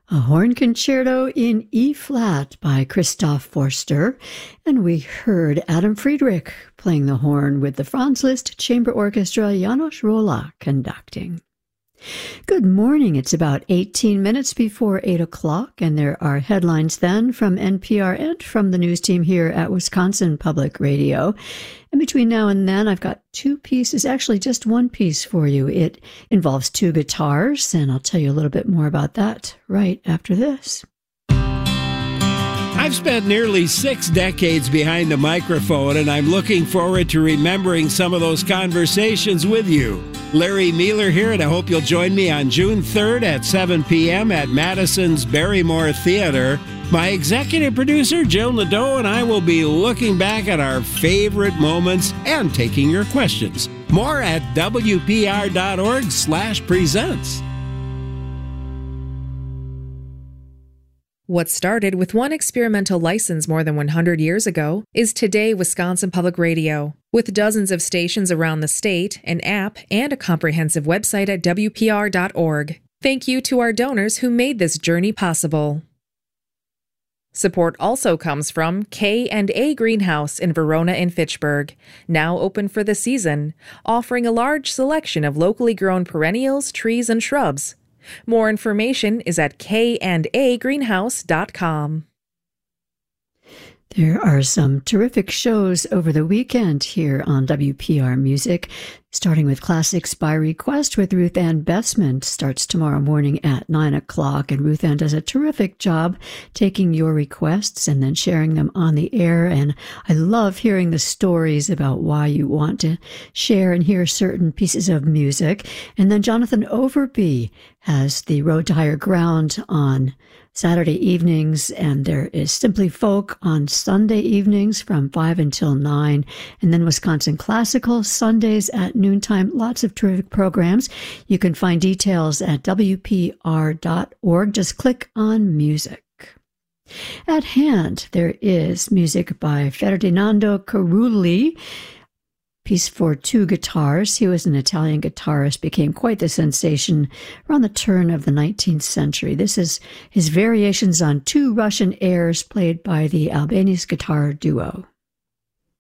A horn concerto in E-flat by Christoph Forster, and we heard Adam Friedrich playing the horn with the Franz Liszt Chamber Orchestra, János Róla conducting. Good morning. It's about 18 minutes before 8 o'clock, and there are headlines then from NPR and from the news team here at Wisconsin Public Radio. And between now and then, I've got two pieces, actually just one piece for you. It involves two guitars, and I'll tell you a little bit more about that right after this. I've spent nearly 6 decades behind the microphone, and I'm looking forward to remembering some of those conversations with you. Larry Mealer here, and I hope you'll join me on June 3rd at 7 p.m. at Madison's Barrymore Theater. My executive producer, Jill Nadeau, and I will be looking back at our favorite moments and taking your questions. More at WPR.org/presents. What started with one experimental license more than 100 years ago is today Wisconsin Public Radio. With dozens of stations around the state, an app, and a comprehensive website at WPR.org. Thank you to our donors who made this journey possible. Support also comes from K&A Greenhouse in Verona and Fitchburg, now open for the season, offering a large selection of locally grown perennials, trees, and shrubs. More information is at kandagreenhouse.com. There are some terrific shows over the weekend here on WPR Music, starting with Classics by Request with Ruth Ann Bessman. Starts tomorrow morning at 9 o'clock, and Ruth Ann does a terrific job taking your requests and then sharing them on the air, and I love hearing the stories about why you want to share and hear certain pieces of music. And then Jonathan Overby has the Road to Higher Ground on Saturday evenings, and there is Simply Folk on Sunday evenings from 5 until 9, and then Wisconsin Classical Sundays at noontime. Lots of terrific programs. You can find details at WPR.org. Just click on music. At hand, there is music by Ferdinando Carulli, piece for two guitars. He was an Italian guitarist, became quite the sensation around the turn of the 19th century. This is his variations on two Russian airs played by the Albanese guitar duo.